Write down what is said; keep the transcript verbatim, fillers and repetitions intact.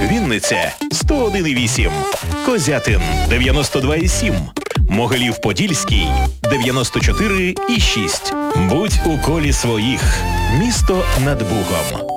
Вінниця сто один і вісім, Козятин дев'яносто два і сім, Могилів-Подільський дев'яносто чотири і шість. Будь у колі своїх. Місто над Бугом.